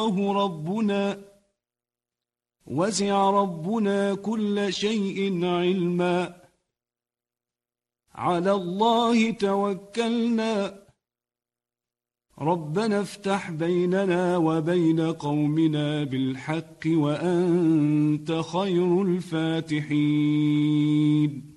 وسع ربنا كل شيء علما. على الله توكلنا، ربنا افتح بيننا وبين قومنا بالحق وأنت خير الفاتحين.